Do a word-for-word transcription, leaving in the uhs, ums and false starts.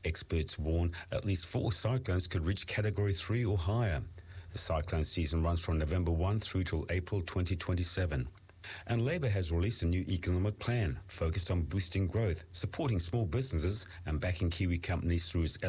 Experts warn at least four cyclones could reach Category three or higher. The cyclone season runs from November first through till April twenty twenty-seven. And Labor has released a new economic plan focused on boosting growth, supporting small businesses and backing Kiwi companies through its